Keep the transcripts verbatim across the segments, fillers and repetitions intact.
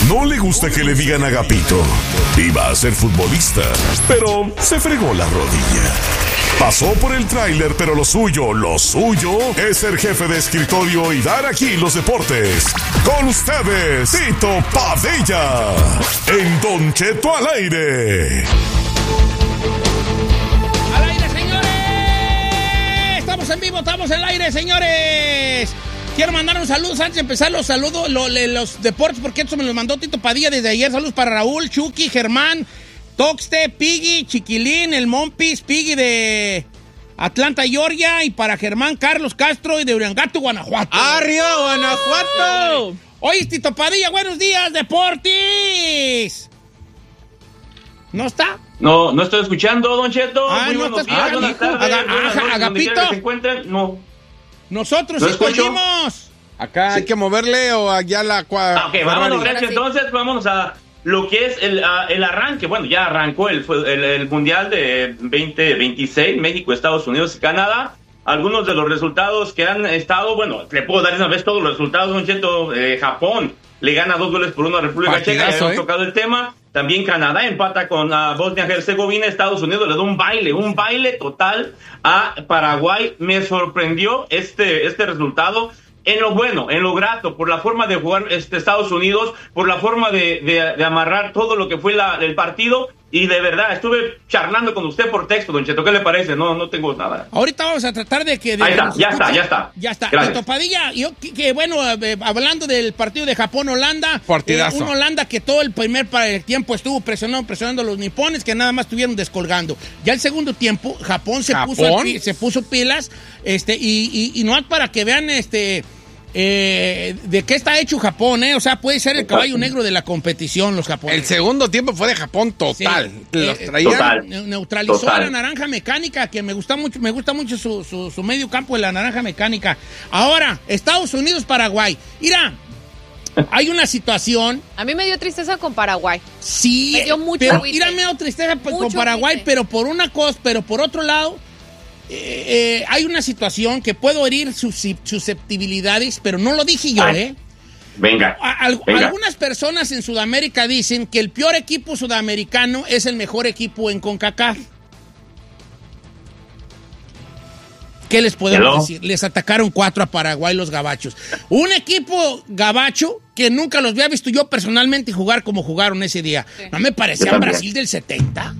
No le gusta que le digan Agapito. Iba a ser futbolista, pero se fregó la rodilla. Pasó por el tráiler, pero lo suyo, lo suyo es ser jefe de escritorio y dar aquí los deportes. Con ustedes, Tito Padilla, en Don Cheto al aire. ¡Al aire, señores! Estamos en vivo, estamos en el aire, señores. Quiero mandar un saludo antes de empezar los saludos, lo, le, los deportes, porque esto me los mandó Tito Padilla desde ayer. Saludos para Raúl, Chucky, Germán, Toxte, Piggy, Chiquilín, el Mompis, Piggy de Atlanta, Georgia, y para Germán Carlos Castro y de Uriangato, Guanajuato. ¡Arriba, Guanajuato! Oye, Tito Padilla, buenos días, Deportis. ¿No está? No, no estoy escuchando, Don Cheto. Ah, Muy no buenos está días, escuchando. buenas tardes, Aga- buenas Aga- noches, donde quiera Agapito. que se encuentren. No. Nosotros ¿No sí escucho? oímos. Acá hay que moverle o allá la cua... Ah, ok, vámonos, Grecia. Entonces, vámonos a lo que es el, a, el arranque. Bueno, ya arrancó el, el, el Mundial de veinte veintiséis, México, Estados Unidos y Canadá. Algunos de los resultados que han estado, bueno, le puedo dar una vez todos los resultados, Don Cheto. eh, Japón le gana dos goles por uno a República Checa, ya hemos ¿eh? tocado el tema. También Canadá empata con uh, Bosnia-Herzegovina. Estados Unidos le da un baile, un baile total a Paraguay. Me sorprendió este, este resultado. En lo bueno, en lo grato, por la forma de jugar este Estados Unidos, por la forma de, de, de amarrar todo lo que fue la, el partido. Y de verdad, estuve charlando con usted por texto, Don Cheto. ¿Qué le parece? No, no tengo nada. Ahorita vamos a tratar de que... De Ahí está, que ya nos está, escuchen. ya está. Ya está. Gracias. Tito Padilla, yo que, que, bueno, eh, hablando del partido de Japón-Holanda, Partidazo. eh, un Holanda que todo el primer para el tiempo estuvo presionando, presionando a los nipones, que nada más estuvieron descolgando. Ya el segundo tiempo, Japón se, ¿Japón? Puso, al pi- se puso pilas, este, y, y, y no es para que vean, este... Eh, de qué está hecho Japón, ¿eh? O sea, puede ser el caballo negro de la competición, los japoneses. El segundo tiempo fue de Japón total. Sí. Los Eh, traían... total. Ne- neutralizó Total. a la naranja mecánica, que me gusta mucho, me gusta mucho su, su, su medio campo de la naranja mecánica. Ahora, Estados Unidos, Paraguay. Mira, hay una situación. A mí me dio tristeza con Paraguay. Sí, Me dio mucho pero agüite. mira, me dio tristeza pues, con Mucho Paraguay, agüite. pero por una cosa, pero por otro lado, eh, eh, hay una situación que puedo herir sus susceptibilidades, pero no lo dije yo, Ay. ¿eh? Venga, A- al- venga. Algunas personas en Sudamérica dicen que el peor equipo sudamericano es el mejor equipo en CONCACAF. ¿Qué les podemos Hello. decir? Les atacaron cuatro a Paraguay los gabachos. Un equipo gabacho que nunca los había visto yo personalmente jugar como jugaron ese día. Sí. ¿No me Yo parecía también. Brasil del setenta?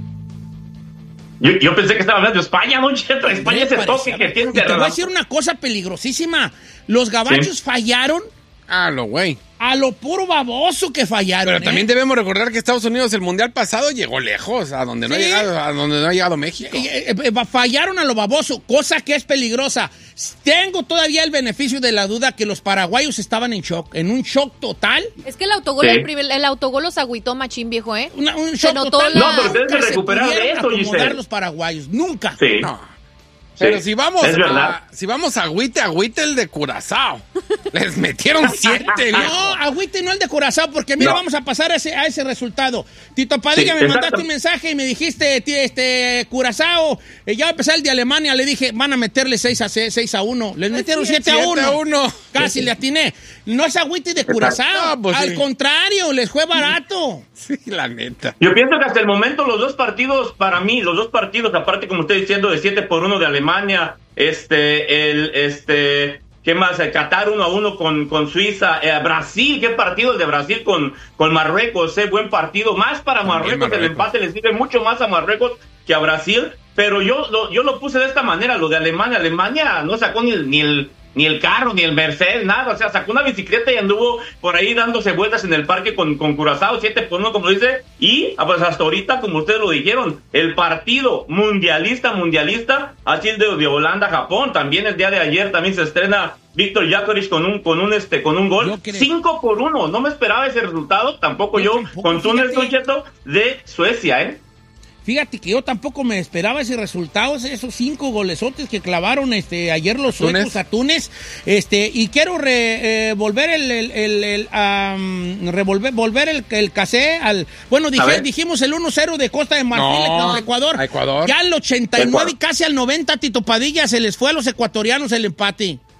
Yo, yo pensé que estaba hablando de España, Don Cheto. España Me ese parecía- toque que tiene Y te voy a de decir una cosa peligrosísima. Los gabachos Sí. fallaron Ah, lo güey. a lo puro baboso que fallaron. Pero ¿eh? también debemos recordar que Estados Unidos el mundial pasado llegó lejos, a donde no ha Sí. llegado, a donde no ha llegado México. Eh, eh, eh, fallaron a lo baboso, cosa que es peligrosa. Tengo todavía el beneficio de la duda que los paraguayos estaban en shock, en un shock total. Es que el autogol, Sí. el, primer- el autogol los agüitó machín, viejo, ¿eh? Una- un Se shock notó total. la- No, pero ustedes se Nunca recuperaron de pudieron eso, acomodar Giselle. los paraguayos, nunca. Sí. No. Pero Sí. si vamos Es verdad. a, si vamos a agüite, agüite el de Curazao. Les metieron siete, No, viejo. agüite no el de Curazao, porque mira, No. vamos a pasar a ese, a ese resultado. Tito Padilla, Sí, me exacto. mandaste un mensaje y me dijiste, ti- este, Curazao, eh, ya va a empezar el de Alemania, le dije, van a meterle seis a uno. Les metieron siete a uno. siete a uno. Casi le atiné. No es agüite de Curazao, No, pues al sí. contrario, les fue barato. Sí, la neta. Yo pienso que hasta el momento los dos partidos, para mí, los dos partidos, aparte como usted diciendo, de siete por uno de Alemania, este, el, este, ¿qué más? El Qatar uno a uno con, con Suiza, eh, Brasil, ¿qué partido el de Brasil con, con Marruecos? Eh, buen partido, más para También Marruecos, el Marruecos. empate le sirve mucho más a Marruecos que a Brasil, pero yo lo, yo lo puse de esta manera, lo de Alemania, Alemania no sacó ni el, ni el ni el carro, ni el Mercedes, nada, o sea, sacó una bicicleta y anduvo por ahí dándose vueltas en el parque con, con Curazao, siete por uno, como dice, y pues hasta ahorita, como ustedes lo dijeron, el partido mundialista, mundialista, así el de, de Holanda-Japón, también el día de ayer también se estrena Víctor Jakovic con un, con un, este, con un gol, Yo creo- cinco por uno, no me esperaba ese resultado, tampoco Yo yo, tampoco, con Túnez fíjate. Concheto de Suecia, ¿eh? Fíjate que yo tampoco me esperaba ese resultado, esos cinco golesotes que clavaron este, ayer los suecos Túnez. a Túnez. Este, y quiero re, eh, volver el, el, el, el, um, revolver, volver el, el casé al. Bueno, dije, ver. dijimos el uno cero de Costa de Marfil No, contra Ecuador. a Ecuador. Ya al ochenta y nueve y Ecuador. casi al noventa, Tito Padilla, se les fue a los ecuatorianos el empate.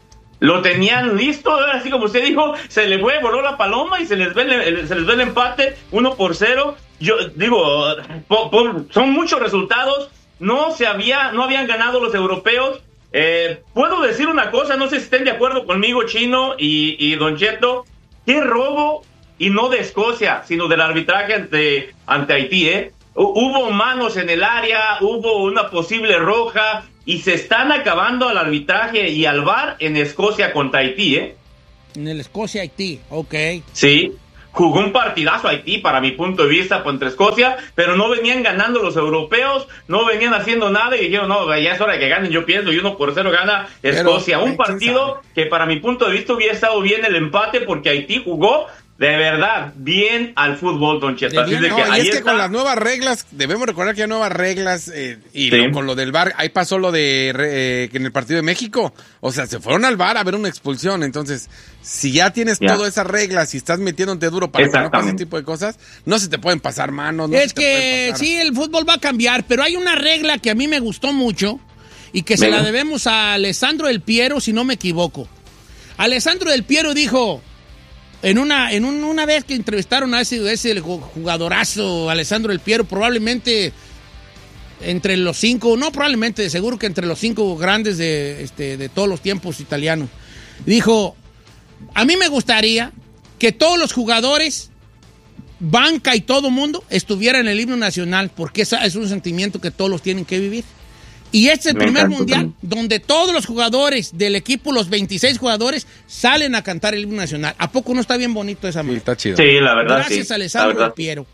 lo tenían listo, así como usted dijo, se le fue, voló la paloma y se les ve el, se les ve el empate, uno por cero. Yo digo, por, por, son muchos resultados, no se había, no habían ganado los europeos. Eh, puedo decir una cosa, no sé si estén de acuerdo conmigo, Chino y, y Don Cheto, qué robo, y no de Escocia, sino del arbitraje ante, ante Haití, ¿eh? Hubo manos en el área, hubo una posible roja, y se están acabando al arbitraje y al V A R en Escocia contra Haití, ¿eh? En el Escocia-Haití, ok. Sí, jugó un partidazo Haití, para mi punto de vista, contra Escocia, pero no venían ganando los europeos, no venían haciendo nada, y dijeron, no, ya es hora de que ganen, yo pienso, y uno por cero gana Escocia. Pero, un partido que para mi punto de vista hubiera estado bien el empate, porque Haití jugó de verdad bien al fútbol, Don Cheto. Así de no, que y ahí es que está. Con las nuevas reglas, debemos recordar que hay nuevas reglas, eh, y Sí. lo, con lo del V A R, ahí pasó lo de eh, que en el partido de México, o sea, se fueron al V A R a ver una expulsión. Entonces, si ya tienes Ya. todas esas reglas y estás metiéndote duro para que no pase ese tipo de cosas, no se te pueden pasar manos. No es se te pueden que pasar. sí, el fútbol va a cambiar, pero hay una regla que a mí me gustó mucho y que se Venga. la debemos a Alessandro Del Piero, si no me equivoco. Alessandro Del Piero dijo, en una, en un- una vez que entrevistaron a ese, ese jugadorazo, Alessandro Del Piero, probablemente entre los cinco, no probablemente, seguro que entre los cinco grandes de, este, de todos los tiempos italianos, dijo, a mí me gustaría que todos los jugadores, banca y todo mundo estuviera en el himno nacional, porque esa es un sentimiento que todos los tienen que vivir. Y este es el Me primer encanta mundial también. donde todos los jugadores del equipo, los veintiséis jugadores, salen a cantar el himno nacional. ¿A poco no está bien bonito esa Sí, manera? está chido. Sí, la verdad, Gracias sí. a la Alessandro verdad. Del Piero,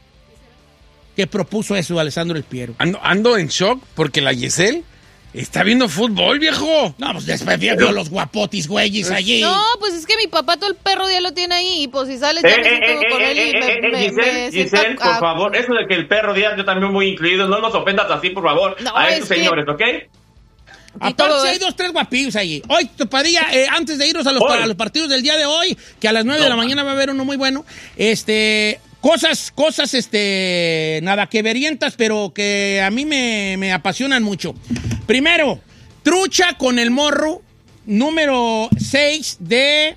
que propuso eso, Alessandro Del Piero. Ando, ando en shock porque la Giselle está viendo fútbol, viejo. No, pues después vio los guapotis güeyes allí. No, pues es que mi papá todo el perro día lo tiene ahí y pues si sales Eh, ya me eh, siento eh, con eh, él y eh, me, eh, me- Giselle, me siento Giselle, por a- favor, eso de que el perro Díaz, yo también voy incluido, no nos ofendas así, por favor, No, a es estos que- señores, ¿ok? Aparte, todo sí es- hay dos, tres guapillos allí. Hoy, Padilla, eh, antes de irnos a los, Hoy. a los partidos del día de hoy, que a las nueve de la No. mañana va a haber uno muy bueno, este, cosas, cosas, este, nada que verientas, pero que a mí me, me apasionan mucho. Primero, trucha con el morro, número seis de,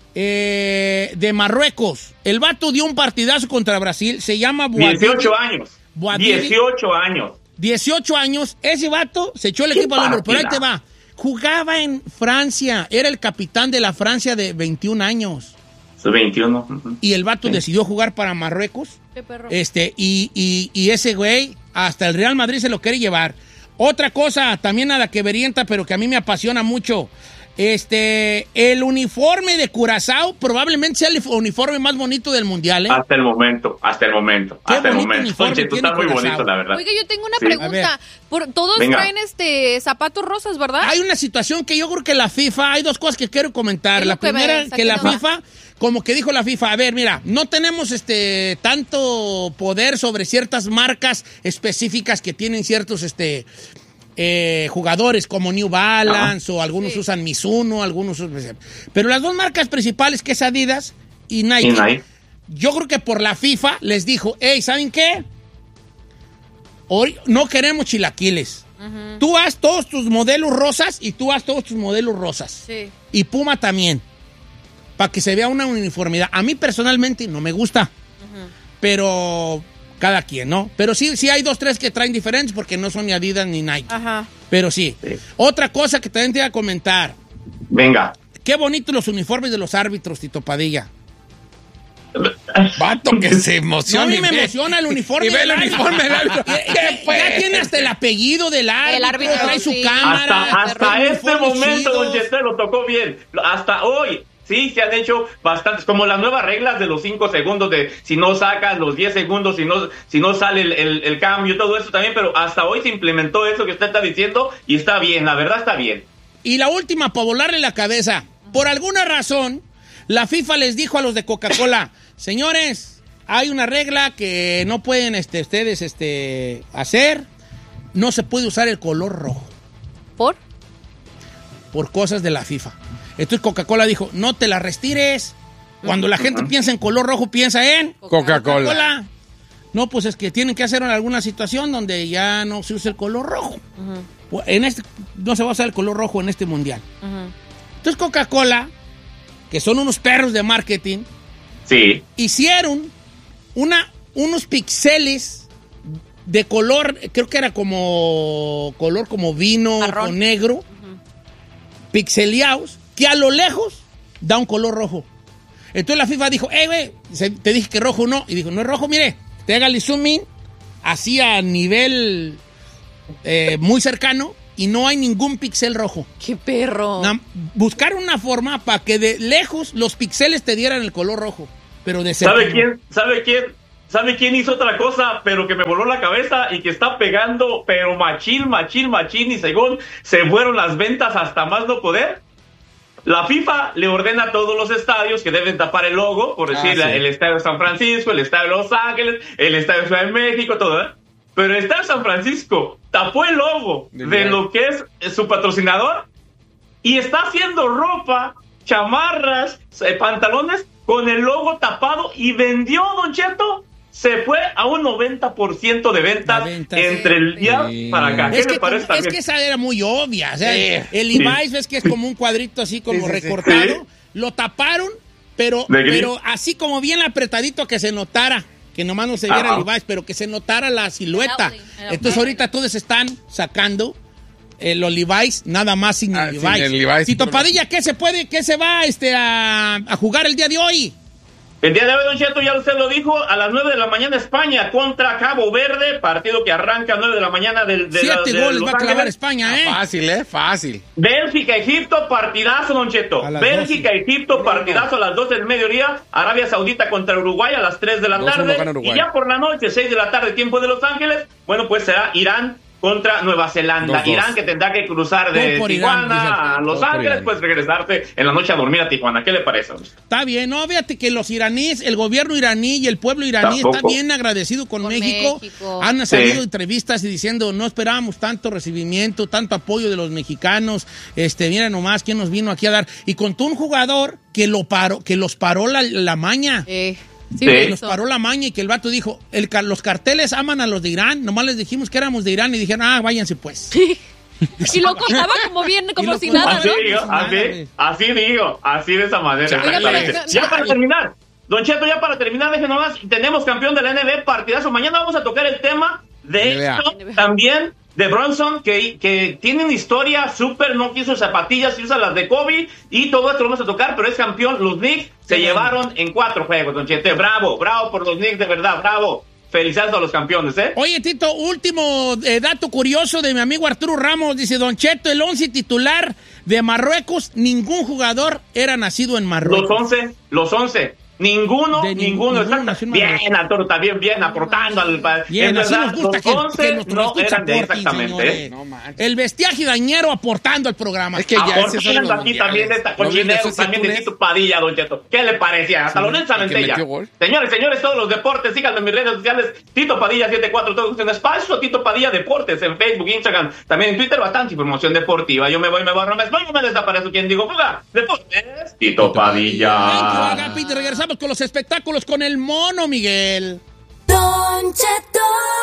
eh, de Marruecos. El vato dio un partidazo contra Brasil, se llama Boadili. dieciocho años. Boadili. dieciocho años. dieciocho años, ese vato se echó el ¡Qué equipo al hombro, pero ahí te partida! va. Jugaba en Francia, era el capitán de la Francia de veintiún años. Su veintiuno. ujú. Y el vato Sí. decidió jugar para Marruecos. Qué perro. Este, y, y, y ese güey, hasta el Real Madrid se lo quiere llevar. Otra cosa, también nada que verienta, pero que a mí me apasiona mucho. Este, el uniforme de Curazao probablemente sea el uniforme más bonito del mundial, ¿eh? Hasta el momento, hasta el momento, Qué hasta el bonito momento. uniforme Conche, tú tiene estás muy Curazao. bonito, la verdad. Oiga, yo tengo una Sí. A ver. pregunta. Por, todos Venga. traen este zapatos rosas, ¿verdad? Hay una situación que yo creo que la FIFA, hay dos cosas que quiero comentar. Es lo La que primera, me- que la sáquenlo. FIFA, como que dijo la FIFA, a ver, mira, no tenemos este tanto poder sobre ciertas marcas específicas que tienen ciertos este eh, jugadores como New Balance o algunos Sí. usan Mizuno, algunos usan... Pero las dos marcas principales que es Adidas y Nike, Y Nike. yo creo que por la FIFA les dijo, hey, ¿saben qué? Hoy no queremos chilaquiles. Tú haz todos tus modelos rosas y tú haz todos tus modelos rosas. Sí. Y Puma también. Para que se vea una uniformidad. A mí personalmente no me gusta. Pero cada quien, ¿no? Pero sí, sí hay dos, tres que traen diferentes porque no son ni Adidas ni Nike. Ajá. Pero sí. Sí. Otra cosa que también te iba a comentar. Venga. Qué bonitos los uniformes de los árbitros, Tito Padilla. Vato que se emociona. No, a mí y me ve- emociona el uniforme Y ve el del uniforme del árbitro. Ya- ya- Ya tiene hasta el apellido del árbitro, árbitro, trae su sí. cámara. Hasta, hasta trae este uniformes momento, chidos. don Chester, lo tocó bien. Hasta hoy. Sí, se han hecho bastantes, como las nuevas reglas de los cinco segundos, de si no sacas los diez segundos, si no, si no sale el, el- el cambio, todo eso también, pero hasta hoy se implementó eso que usted está diciendo y está bien, la verdad está bien. Y la última, para volarle la cabeza. Por alguna razón, la FIFA les dijo a los de Coca-Cola, señores, hay una regla que no pueden este, ustedes este, hacer. No se puede usar el color rojo ¿Por? por cosas de la FIFA. Entonces Coca-Cola dijo, no te la retires. Cuando la gente piensa en color rojo, piensa en Coca-Cola. Coca-Cola. No, pues es que tienen que hacer en alguna situación donde ya no se usa el color rojo. Pues, en este, no se va a usar el color rojo en este mundial. Ujú. Entonces Coca-Cola, que son unos perros de marketing, Sí. hicieron una, unos pixeles de color, creo que era como color como vino Marrón. o negro, uh-huh. pixeleados, que a lo lejos da un color rojo. Entonces la FIFA dijo, hey, güey, te dije que rojo no. Y dijo, no es rojo, mire, te hágale zoom in, así a nivel eh, muy cercano, y no hay ningún pixel rojo. ¡Qué perro! Na, buscar una forma para que de lejos los pixeles te dieran el color rojo, pero de cerca. ¿Sabe quién? ¿Sabe quién? ¿Sabe quién hizo otra cosa, pero que me voló la cabeza y que está pegando, pero machín, machín, machín, y según se fueron las ventas hasta más no poder? La FIFA le ordena a todos los estadios que deben tapar el logo, por decir, ah, sí. el Estadio de San Francisco, el Estadio de Los Ángeles, el Estadio de Ciudad de México, todo, ¿eh? Pero el Estadio de San Francisco tapó el logo de, de lo que es su patrocinador y está haciendo ropa, chamarras, eh, pantalones con el logo tapado y vendió, Don Cheto, se fue a un noventa por ciento de ventas venta, entre sí. el día sí. para acá. ¿Qué es me que, parece como, es que esa era muy obvia. O sea, sí. El Levi's sí. es que es como un cuadrito así como sí, sí, recortado. Sí. Lo taparon, pero, pero así como bien apretadito que se notara. Que nomás no se viera el Levi's, pero que se notara la silueta. Entonces ahorita todos están sacando eh, los Levi's, nada más sin ah, el Levi's. Sin el Levi's. Tito Padilla, ¿qué se puede, qué se va este, a, a jugar el día de hoy? El día de hoy, Don Cheto, ya usted lo dijo, a las nueve de la mañana España contra Cabo Verde, partido que arranca a nueve de la mañana del... De Siete de, goles de va a clavar España, ¿eh? Fácil, ¿eh? Fácil. Bélgica, Egipto, partidazo, Don Cheto. Bélgica, doce. Egipto, partidazo a las doce del mediodía. Arabia Saudita contra Uruguay a las tres de la tarde. Y ya por la noche, seis de la tarde, tiempo de Los Ángeles, bueno, pues será Irán contra Nueva Zelanda. Dos, Irán dos. que tendrá que cruzar de Tijuana Irán, a Los Ángeles, pues regresarse en la noche a dormir a Tijuana. ¿Qué le parece? Está bien, no, fíjate que los iraníes, el gobierno iraní y el pueblo iraní Tampoco. está bien agradecido con, con México. México. Han salido sí. entrevistas y diciendo, no esperábamos tanto recibimiento, tanto apoyo de los mexicanos. Este, mira nomás quién nos vino aquí a dar. Y contó un jugador que lo paró, que los paró la, la maña. Eh. Sí, sí. Nos paró la maña y que el vato dijo, el, los carteles aman a los de Irán, nomás les dijimos que éramos de Irán y dijeron, ah, váyanse pues. Sí. Y lo contaba como bien, como si nada, así ¿no? Digo, así, así digo, así de esa manera. Oiga, pero, ya no, para terminar, Don Cheto, ya para terminar, dejen nomás, tenemos campeón de la N B A, partidazo. Mañana vamos a tocar el tema de esto también, de Bronson, que, que tiene una historia súper, no quiso zapatillas, usa las de Kobe, y todo esto lo vamos a tocar, pero es campeón. Los Knicks se sí, llevaron en cuatro juegos, Don Cheto. Bravo, bravo por los Knicks, de verdad, bravo. Felicidades a los campeones, ¿eh? Oye, Tito, último eh, dato curioso de mi amigo Arturo Ramos. Dice, Don Cheto, el once titular de Marruecos, ningún jugador era nacido en Marruecos. Los once, los once. Ninguno, de ninguno, ninguno bien, Arturo, también bien, aportando al... Bien, así nos gusta que, que nuestro no eran de exactamente. No, el bestiaje dañero aportando al programa. Es que ya es eso. Aquí también esta cochinero, también de Tito Padilla, Don Cheto. ¿Qué le parecía? Hasta Lorenza Mentella. Señores, señores, todos los deportes, síganme en mis redes sociales. Tito Padilla setenta y cuatro, todo en espacio. Tito Padilla Deportes en Facebook, Instagram, también en Twitter, bastante información deportiva. Yo me voy, me borro, me voy, me desaparezco. ¿Quién digo? Fuga, Deportes. Tito Padilla. Regresamos con los espectáculos con el mono, Miguel. Don Cheto.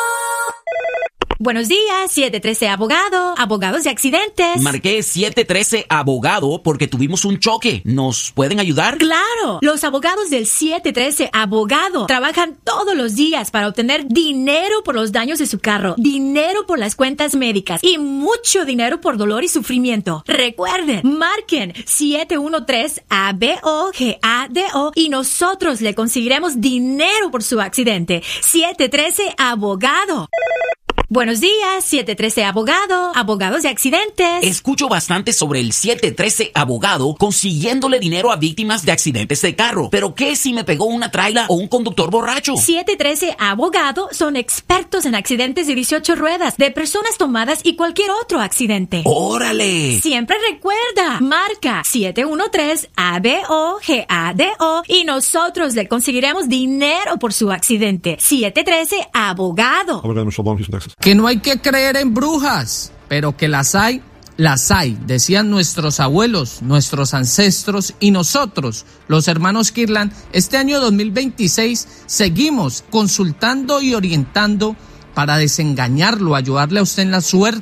Buenos días, siete trece Abogado, abogados de accidentes. Marqué siete trece Abogado porque tuvimos un choque. ¿Nos pueden ayudar? ¡Claro! Los abogados del siete trece Abogado trabajan todos los días para obtener dinero por los daños de su carro, dinero por las cuentas médicas y mucho dinero por dolor y sufrimiento. Recuerden, marquen siete uno tres A B O G A D O y nosotros le conseguiremos dinero por su accidente. siete trece Abogado. Buenos días, siete trece Abogado, abogados de accidentes. Escucho bastante sobre el siete trece Abogado consiguiéndole dinero a víctimas de accidentes de carro. ¿Pero qué si me pegó una traila o un conductor borracho? siete trece Abogado son expertos en accidentes de dieciocho ruedas, de personas tomadas y cualquier otro accidente. ¡Órale! Siempre recuerda, marca siete uno tres A B O G A D O y nosotros le conseguiremos dinero por su accidente. siete trece Abogado. Que no hay que creer en brujas, pero que las hay, las hay, decían nuestros abuelos, nuestros ancestros y nosotros, los hermanos Kirlan. Este año dos mil veintiséis seguimos consultando y orientando para desengañarlo, ayudarle a usted en la suerte,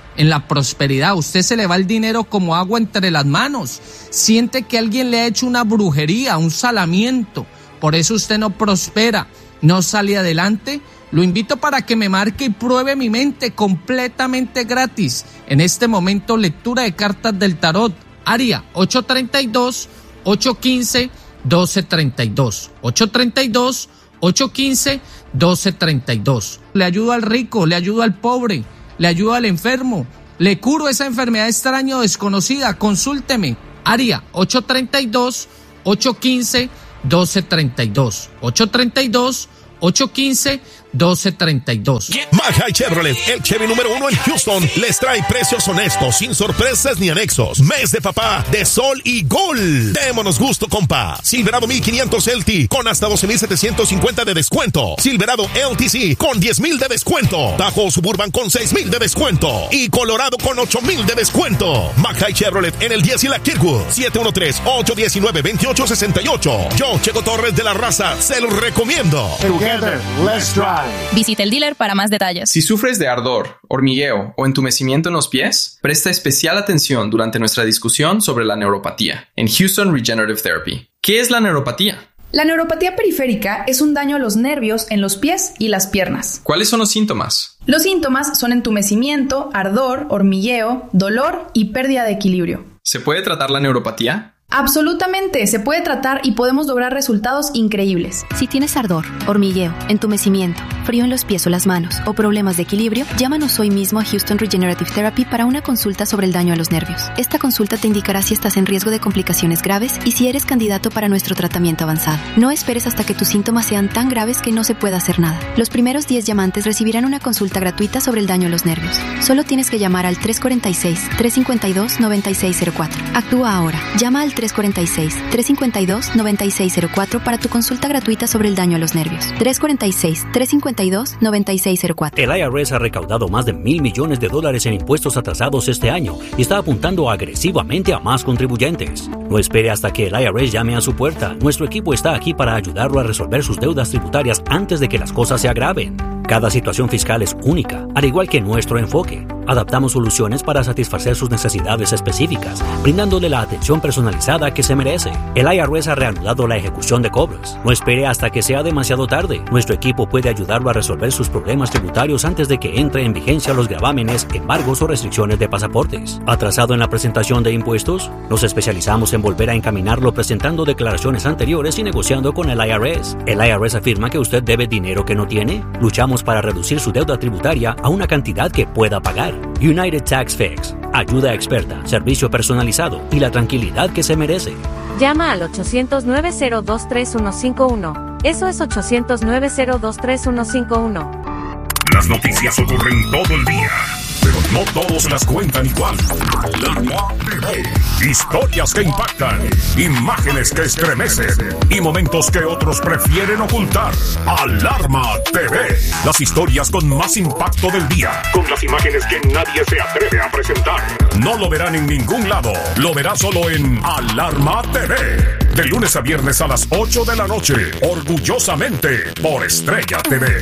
en la prosperidad. Usted se le va el dinero como agua entre las manos. Siente que alguien le ha hecho una brujería, un salamiento. Por eso usted no prospera, no sale adelante. Lo invito para que me marque y pruebe mi mente completamente gratis. En este momento, lectura de cartas del tarot. Área ocho tres dos, ocho uno cinco, uno dos tres dos. ocho tres dos, ocho uno cinco, uno dos tres dos. Le ayudo al rico, le ayudo al pobre, le ayudo al enfermo. Le curo esa enfermedad extraña o desconocida. Consúlteme. Área ocho tres dos, ocho uno cinco, uno dos tres dos. ocho tres dos, ocho uno cinco, uno dos tres dos. Mackay Chevrolet, el Chevy número uno en Houston, les trae precios honestos, sin sorpresas ni anexos. Mes de papá, de sol y gol. Démonos gusto, compa. Silverado mil quinientos L T con hasta doce mil setecientos cincuenta de descuento. Silverado L T C con diez mil de descuento. Tahoe Suburban con seis mil de descuento. Y Colorado con ocho mil de descuento. Mackay Chevrolet en el diez y la Kirkwood. siete uno tres, ocho uno nueve, dos ocho seis ocho. Yo, Checo Torres de la Raza, se los recomiendo. Together, let's drive. Visita el dealer para más detalles. Si sufres de ardor, hormigueo o entumecimiento en los pies, presta especial atención durante nuestra discusión sobre la neuropatía en Houston Regenerative Therapy. ¿Qué es la neuropatía? La neuropatía periférica es un daño a los nervios en los pies y las piernas. ¿Cuáles son los síntomas? Los síntomas son entumecimiento, ardor, hormigueo, dolor y pérdida de equilibrio. ¿Se puede tratar la neuropatía? Absolutamente, se puede tratar y podemos lograr resultados increíbles. Si tienes ardor, hormigueo, entumecimiento, frío en los pies o las manos o problemas de equilibrio, llámanos hoy mismo a Houston Regenerative Therapy para una consulta sobre el daño a los nervios. Esta consulta te indicará si estás en riesgo de complicaciones graves y si eres candidato para nuestro tratamiento avanzado. No esperes hasta que tus síntomas sean tan graves que no se pueda hacer nada. Los primeros diez llamantes recibirán una consulta gratuita sobre el daño a los nervios. Solo tienes que llamar al tres cuatro seis, tres cinco dos, nueve seis cero cuatro. Actúa ahora. Llama al tres cuatro seis, tres cinco dos, nueve seis cero cuatro para tu consulta gratuita sobre el daño a los nervios. tres cuatro seis, tres cinco dos, nueve seis cero cuatro. El I R S ha recaudado más de mil millones de dólares en impuestos atrasados este año y está apuntando agresivamente a más contribuyentes. No espere hasta que el I R S llame a su puerta. Nuestro equipo está aquí para ayudarlo a resolver sus deudas tributarias antes de que las cosas se agraven. Cada situación fiscal es única, al igual que nuestro enfoque. Adaptamos soluciones para satisfacer sus necesidades específicas, brindándole la atención personalizada que se merece. El I R S ha reanudado la ejecución de cobros. No espere hasta que sea demasiado tarde. Nuestro equipo puede ayudarlo a resolver sus problemas tributarios antes de que entre en vigencia los gravámenes, embargos o restricciones de pasaportes. ¿Atrasado en la presentación de impuestos? Nos especializamos en volver a encaminarlo presentando declaraciones anteriores y negociando con el I R S. El I R S afirma que usted debe dinero que no tiene. Luchamos para reducir su deuda tributaria a una cantidad que pueda pagar. United Tax Fix. Ayuda experta, servicio personalizado y la tranquilidad que se merece. Llama al ochocientos, nueve cero dos, tres uno cinco uno. Eso es ochocientos, nueve cero dos, tres uno cinco uno. Las noticias ocurren todo el día, pero no todos las cuentan igual. Alarma T V. Historias que impactan, imágenes que estremecen y momentos que otros prefieren ocultar. Alarma T V. Las historias con más impacto del día, con las imágenes que nadie se atreve a presentar. No lo verán en ningún lado, lo verá solo en Alarma T V. De lunes a viernes a las ocho de la noche, orgullosamente por Estrella T V.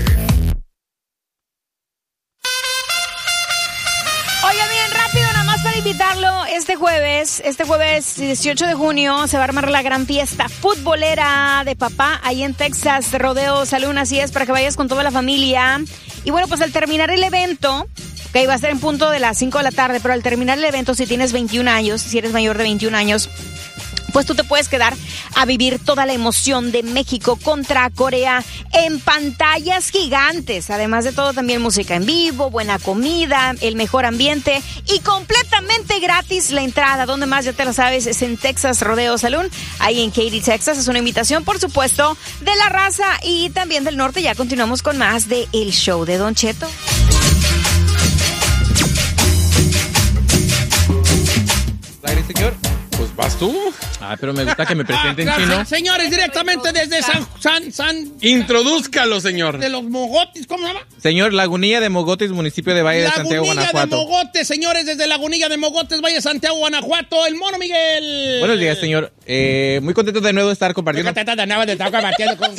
Invitarlo este jueves, este jueves dieciocho de junio se va a armar la gran fiesta futbolera de papá ahí en Texas, Rodeo Saloon, así es, para que vayas con toda la familia. Y bueno, pues al terminar el evento, que va a ser en punto de las cinco de la tarde, pero al terminar el evento, si tienes veintiún años, si eres mayor de veintiún años, pues tú te puedes quedar a vivir toda la emoción de México contra Corea en pantallas gigantes. Además de todo, también música en vivo, buena comida, el mejor ambiente y completamente gratis la entrada. Donde más, ya te lo sabes, es en Texas Rodeo Saloon, ahí en Katy, Texas. Es una invitación, por supuesto, de La Raza y también del norte. Ya continuamos con más de El Show de Don Cheto. Señor, pues vas tú. Ah, pero me gusta que me presenten ah, chino. Señores, directamente desde San... San, San Introdúzcalo, señor. De los Mogotes, ¿cómo se llama? Señor, Lagunilla de Mogotes, municipio de Valle de Santiago, Guanajuato. Lagunilla de Mogotes, señores, desde Lagunilla de Mogotes, Valle de Santiago, Guanajuato. El Mono Miguel. Buenos días, señor. Eh, muy contento de nuevo de estar compartiendo.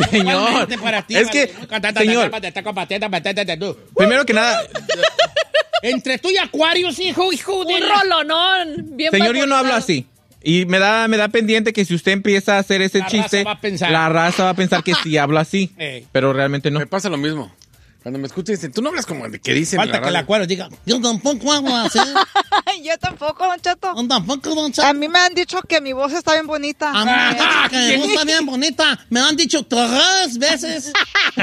Señor, es que, señor, primero que nada... Entre tú y Acuarios, hijo, hijo de... Un rolonón. Bien Señor, yo no hablo así. Y me da, me da pendiente que si usted empieza a hacer ese La chiste, raza va a pensar. la raza va a pensar que sí hablo así. Ey. Pero realmente no. Me pasa lo mismo. Cuando me escuchan dicen, tú no hablas como de que dicen. Falta en la que el radio. Acuario diga, yo tampoco hablo así. Yo tampoco, Don Cheto. Yo tampoco, Don Cheto. A mí me han dicho que mi voz está bien bonita. A mí me han dicho que mi voz está bien bonita. Me han dicho tres veces.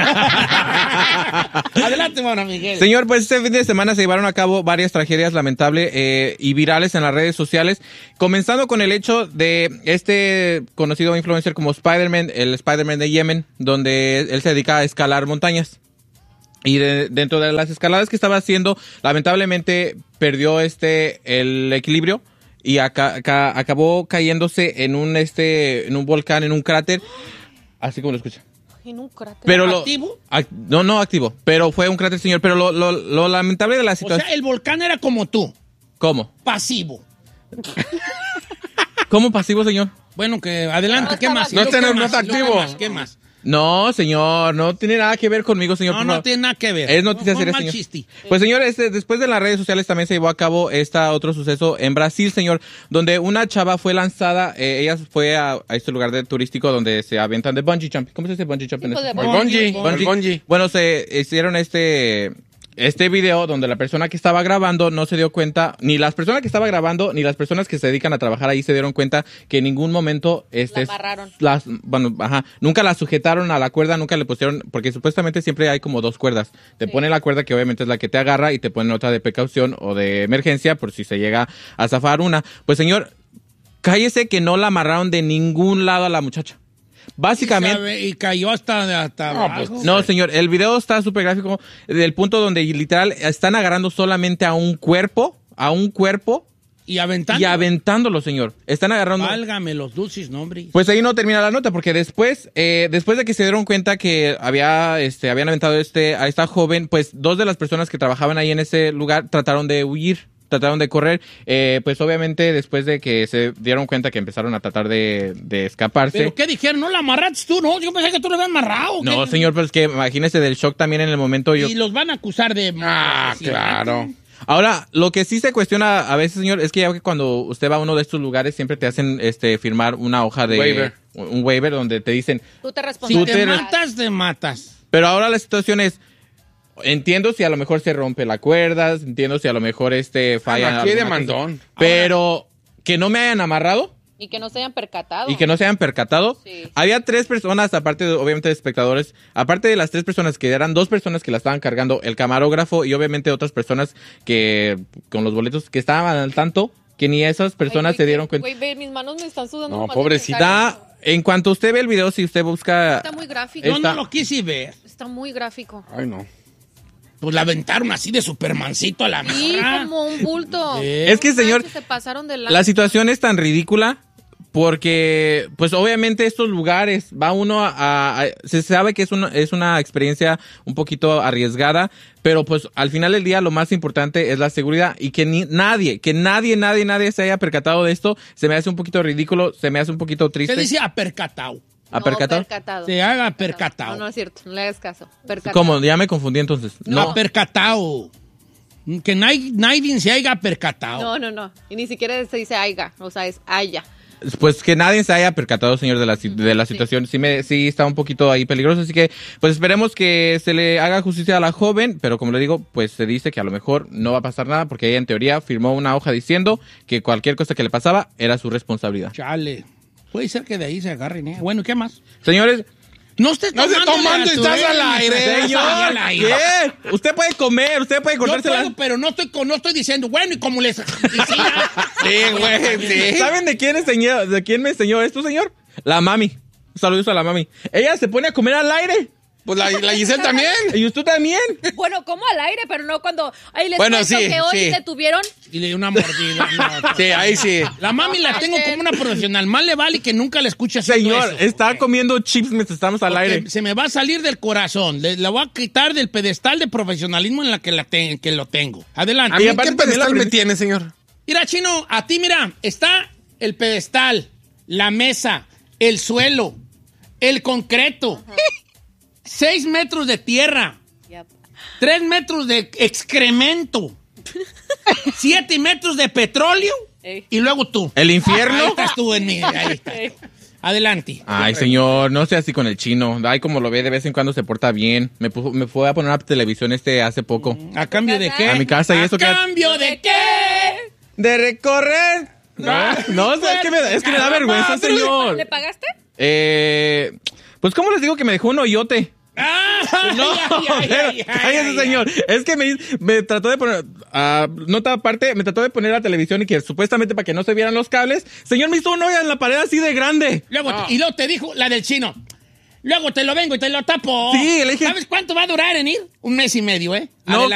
Adelante, bueno, Miguel. Señor, pues este fin de semana se llevaron a cabo varias tragedias lamentables eh, y virales en las redes sociales, comenzando con el hecho de este conocido influencer como Spider-Man, el Spider-Man de Yemen, donde él se dedica a escalar montañas. Y de, dentro de las escaladas que estaba haciendo, lamentablemente perdió este el equilibrio y aca, aca, acabó cayéndose en un este en un volcán, en un cráter, así como lo escucha. En un cráter. Pero lo, ¿Activo? Ac, no, no activo, pero fue un cráter, señor. Pero lo, lo, lo lamentable de la O situación... sea, el volcán era como tú, ¿Cómo? pasivo. ¿Cómo pasivo, señor? Bueno, que adelante, No ¿qué estaba más? No ¿Qué tenemos- más? no está ¿Qué activo. más? ¿Qué más? No, señor, no tiene nada que ver conmigo, señor. No, por no favor. tiene nada que ver. Es noticia No, seria, mal señor. chiste. Pues, señor, este, después de las redes sociales también se llevó a cabo esta otro suceso en Brasil, señor, donde una chava fue lanzada, eh, ella fue a, a este lugar de turístico donde se aventan de bungee jump. ¿Cómo se dice bungee jump? en Tipo de español? El bungee. Bungee. El bungee. Bueno, se hicieron este este video donde la persona que estaba grabando no se dio cuenta, ni las personas que estaba grabando, ni las personas que se dedican a trabajar ahí se dieron cuenta que en ningún momento este La amarraron. las bueno, ajá, nunca la sujetaron a la cuerda, nunca le pusieron, porque supuestamente siempre hay como dos cuerdas. Te Sí. ponen la cuerda que obviamente es la que te agarra y te ponen otra de precaución o de emergencia por si se llega a zafar una. Pues, señor, cállese que no la amarraron de ningún lado a la muchacha. Básicamente... Y, sabe- y cayó hasta, hasta No, abajo. pues, No, señor, el video está súper gráfico, del punto donde literal están agarrando solamente a un cuerpo, a un cuerpo Y aventando. y aventándolo, señor. Están agarrando... Válgame los dulces nombres. Pues ahí no termina la nota, porque después, eh, después de que se dieron cuenta que había, este, habían aventado este, a esta joven, pues dos de las personas que trabajaban ahí en ese lugar trataron de huir, trataron de correr, eh, pues obviamente después de que se dieron cuenta que empezaron a tratar de, de escaparse. ¿Pero qué dijeron? ¿No la amarraste tú? No, yo pensé que tú lo habías amarrado. No, ¿qué? señor, pero es que imagínese del shock también en el momento. Yo... Y los van a acusar de... Ah, claro. Ahora, lo que sí se cuestiona a veces, señor, es que ya que cuando usted va a uno de estos lugares siempre te hacen este firmar una hoja de... Waiver. Un waiver donde te dicen... Tú te Si respondes. te te- matas, te matas. Pero ahora la situación es... Entiendo si a lo mejor se rompe la cuerda, entiendo si a lo mejor este falla... Ah, aquí hay alguna demandón. cosa, Pero que no me hayan amarrado Y que no se hayan percatado. y que no se hayan percatado. Sí. Había tres personas, aparte de, obviamente de espectadores, aparte de las tres personas que eran dos personas que la estaban cargando, el camarógrafo y obviamente otras personas que con los boletos que estaban al tanto, que ni esas personas Ay, se güey, dieron cuenta. Güey, ve, mis manos me están sudando. No, nomás de pobrecita. pensar. En cuanto usted ve el video, si usted busca... Está muy gráfico. Yo Está- no lo quise ver. Está muy gráfico. Ay, no. Pues la aventaron así de supermancito a la Sí, morra. como un bulto. Es que, señor, Manches, se pasaron de La situación es tan ridícula porque, pues, obviamente estos lugares, va uno a... a- a- se sabe que es una, es una experiencia un poquito arriesgada, pero, pues, al final del día lo más importante es la seguridad y que ni, nadie, que nadie, nadie, nadie se haya percatado de esto, se me hace un poquito ridículo, se me hace un poquito triste. Se dice apercatado. ¿A percatado? percatado. Se haga percatado. No, no es cierto. No le hagas caso. Percatado. ¿Cómo? Ya me confundí entonces. No, percatado. Que nadie, nadie se haya percatado. No, no, no. Y ni siquiera se dice aiga. O sea, es haya. Pues que nadie se haya percatado, señor, de la, si- de la situación. Sí, me, sí está un poquito ahí peligroso, así que pues esperemos que se le haga justicia a la joven, pero como le digo, pues se dice que a lo mejor no va a pasar nada porque ella en teoría firmó una hoja diciendo que cualquier cosa que le pasaba era su responsabilidad. Chale. Puede ser que de ahí se agarren, ¿eh? Bueno, ¿qué más? Señores... No estés No estés tomando, tomando, estás al aire. Señor, ¿qué? Usted puede comer, usted puede Yo cortarse la... puedo, pero no estoy, con- no estoy diciendo, bueno, y como les decía... Sí, güey, sí. ¿Saben de quién, enseñó, de quién me enseñó esto, señor? La mami. Saludos a la mami. Ella se pone a comer al aire. Pues la, la Giselle también. Y usted también. Bueno, como al aire, pero no cuando... Ay, les Bueno, cuento sí, que hoy sí. te tuvieron... Y le di una mordida. No, Sí, ahí sí. La mami la tengo como una profesional. Más le vale que nunca la escuche haciendo Señor, eso. está comiendo chips mientras estamos al Porque aire. se me va a salir del corazón. Le, la voy a quitar del pedestal de profesionalismo en la que, la te- que lo tengo. Adelante. ¿A mí Y qué aparte también pedestal la me pre- tiene, señor? Mira, Chino, a ti, mira, está el pedestal, la mesa, el suelo, el concreto, seis metros de tierra, Yep. tres metros de excremento. Siete metros de petróleo Ey. y luego tú. ¿El infierno? Ahí estás tú en mi... Ahí estás tú. Adelante. Ay, señor, no sea así con el chino. Ay, como lo ve, de vez en cuando se porta bien. Me, puso, me fue a poner una televisión este hace poco. ¿A cambio de qué? A mi casa y eso ¿A que... cambio de qué? De recorrer. No, no, o sea, es que me, es que me da vergüenza, señor. ¿Le pagaste? Eh, pues, ¿cómo les digo que me dejó un hoyote? Ah, No, ay, ay, pero, ay, ay, cállese, ay, señor. Es que me, me trató de poner, uh, nota aparte, me trató de poner la televisión y que supuestamente para que no se vieran los cables, señor me hizo un hoyo en la pared así de grande. Luego, Ah. Y luego te dijo la del chino. Luego te lo vengo y te lo tapo. Sí, le dije- ¿Sabes cuánto va a durar en ir? Un mes y medio, ¿eh? No, Adela-